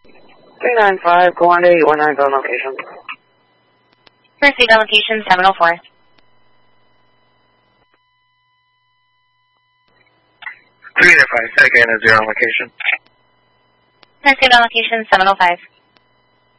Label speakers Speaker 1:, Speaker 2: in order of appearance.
Speaker 1: 395, go on to 8190 location.
Speaker 2: Proceed on location 704.
Speaker 3: 385, again at 0 on location.
Speaker 2: Proceed on location 705.